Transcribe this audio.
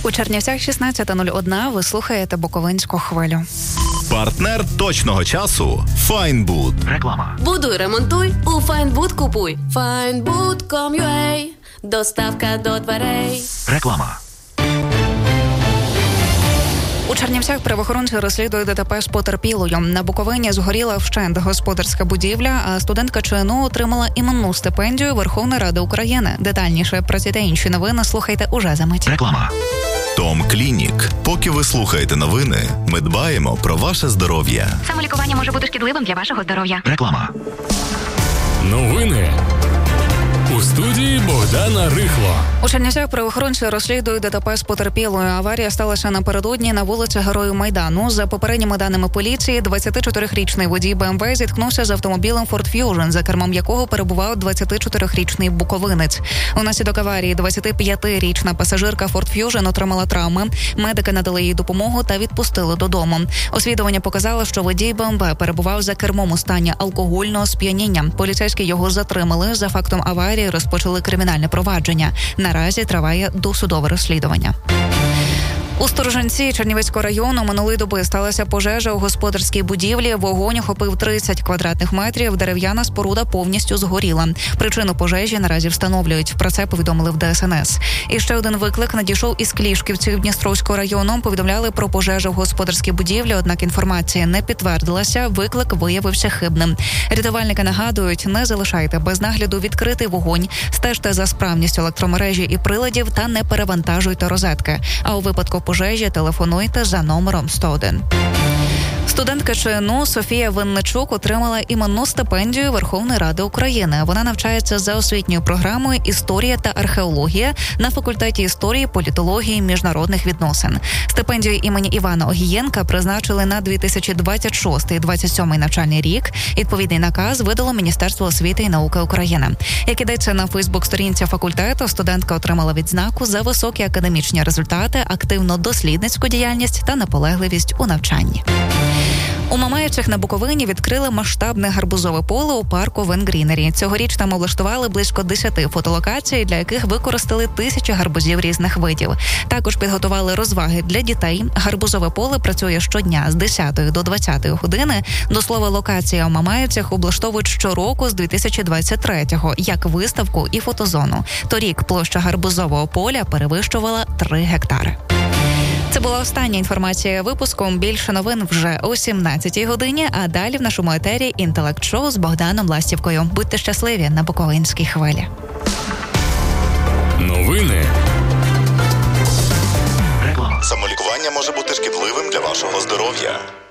У Чернівцях 16:01. Ви слухаєте Буковинську хвилю. Партнер точного часу – Файнбуд. Реклама. Будуй, ремонтуй, у Файнбуд купуй. Findbood.com.ua. Доставка до дверей. Реклама. У Чернівцях правоохоронці розслідують ДТП з потерпілою. На Буковині згоріла вщент господарська будівля, а студентка ЧНУ отримала іменну стипендію Верховної Ради України. Детальніше про ці та інші новини слухайте уже за мить. Реклама. Том Клінік. Поки ви слухаєте новини, ми дбаємо про ваше здоров'я. Самолікування може бути шкідливим для вашого здоров'я. Реклама. Новини. У студії Богдана Рихло. У Чернівцях правоохоронці розслідують ДТП з потерпілою. Аварія сталася напередодні на вулиці Героїв Майдану. За попередніми даними поліції, 24-річний водій БМВ зіткнувся з автомобілем Ford Fusion, за кермом якого перебував 24-річний буковинець. Унаслідок аварії 25-річна пасажирка Ford Fusion отримала травми. Медики надали їй допомогу та відпустили додому. Освідування показало, що водій БМВ перебував за кермом у стані алкогольного сп'яніння. Поліцейські його затримали. За фактом аварії розпочали кримінальне провадження. Наразі триває досудове розслідування. У Сторожинці Чернівецького району минулої доби сталася пожежа у господарській будівлі. Вогонь охопив 30 квадратних метрів. Дерев'яна споруда повністю згоріла. Причину пожежі наразі встановлюють. Про це повідомили в ДСНС. І ще один виклик надійшов із Клішківців Дністровського району. Повідомляли про пожежу в господарській будівлі, однак інформація не підтвердилася. Виклик виявився хибним. Рятувальники нагадують, не залишайте без нагляду відкритий вогонь, стежте за справністю електромережі і приладів та не перевантажуйте розетки. А у випадку пожежі телефонуйте за номером 101. Студентка ЧНУ Софія Винничук отримала іменну стипендію Верховної Ради України. Вона навчається за освітньою програмою «Історія та археологія» на факультеті історії, політології, міжнародних відносин. Стипендію імені Івана Огієнка призначили на 2026-2027 навчальний рік. Відповідний наказ видало Міністерство освіти і науки України. Як ідеться на Фейсбук-сторінці факультету, студентка отримала відзнаку за високі академічні результати, активну дослідницьку діяльність та наполегливість у навчанні. У Мамаївцях на Буковині відкрили масштабне гарбузове поле у парку Венгрінері. Цьогоріч там облаштували близько 10 фотолокацій, для яких використали тисячі гарбузів різних видів. Також підготували розваги для дітей. Гарбузове поле працює щодня з 10 до 20 години. До слова, локація у Мамаївцях облаштовують щороку з 2023-го, як виставку і фотозону. Торік площа гарбузового поля перевищувала 3 гектари. Це була остання інформація випуску. Більше новин вже о 17-й годині, а далі в нашому етері «Інтелект-шоу» з Богданом Ластівкою. Будьте щасливі на Буковинській хвилі. Новини. Реклама. Самолікування може бути шкідливим для вашого здоров'я.